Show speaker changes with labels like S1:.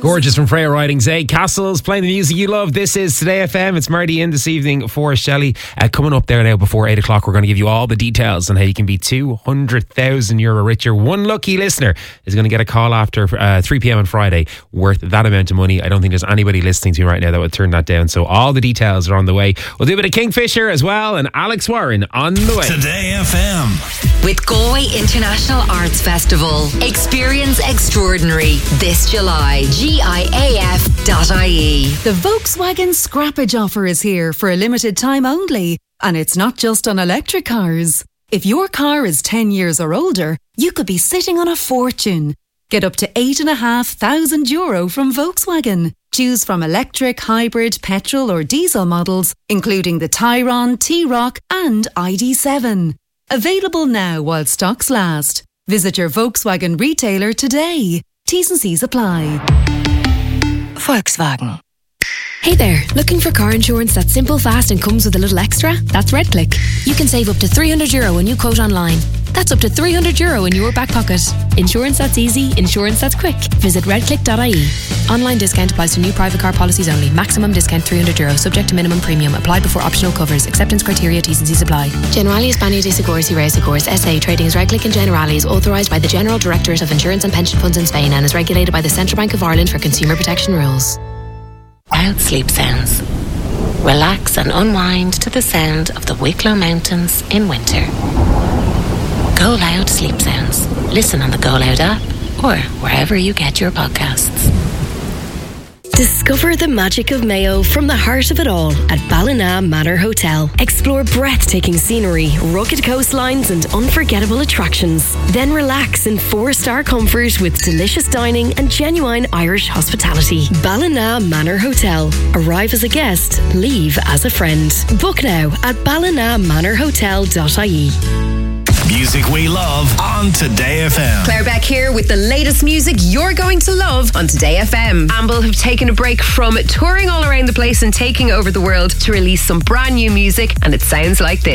S1: Gorgeous from Freya Riding. Zay Castles playing the music you love. This is Today FM. It's Marty in this evening for Shelley. Coming up there now before 8 o'clock, we're going to give you all the details on how you can be €200,000 richer. One lucky listener is going to get a call after 3 p.m. on Friday worth that amount of money. I don't think there's anybody listening to me right now that would turn that down. So all the details are on the way. We'll do a bit of Kingfisher as well, and Alex Warren on the way.
S2: Today FM.
S3: With Galway International Arts Festival. Experience extraordinary this July. GIAF.ie.
S4: The Volkswagen Scrappage offer is here for a limited time only. And it's not just on electric cars. If your car is 10 years or older, you could be sitting on a fortune. Get up to €8,500 from Volkswagen. Choose from electric, hybrid, petrol or diesel models, including the Tayron, T-Roc and ID.7. Available now while stocks last. Visit your Volkswagen retailer today. T's and C's apply.
S5: Volkswagen.
S6: Hey there, looking for car insurance that's simple, fast and comes with a little extra? That's RedClick. You can save up to €300 when you quote online. That's up to €300 in your back pocket. Insurance that's easy, insurance that's quick. Visit redclick.ie. Online discount applies to new private car policies only. Maximum discount €300, subject to minimum premium. Apply before optional covers. Acceptance criteria, T's and C's apply.
S7: Generali Hispania de Seguros y Reasegurs SA, trading as RedClick and Generali, is authorised by the General Directorate of Insurance and Pension Funds in Spain and is regulated by the Central Bank of Ireland for consumer protection rules.
S5: Loud sleep sounds. Relax and unwind to the sound of the Wicklow Mountains in winter. Go Loud Sleep Sounds. Listen on the Go Loud app or wherever you get your podcasts.
S8: Discover the magic of Mayo from the heart of it all at Ballina Manor Hotel. Explore breathtaking scenery, rugged coastlines and unforgettable attractions. Then relax in 4-star comfort with delicious dining and genuine Irish hospitality. Ballina Manor Hotel. Arrive as a guest, leave as a friend. Book now at ballinamanorhotel.ie.
S2: Music we love on Today FM.
S3: Claire Beck here with the latest music you're going to love on Today FM. Amble have taken a break from touring all around the place and taking over the world to release some brand new music, and it sounds like this.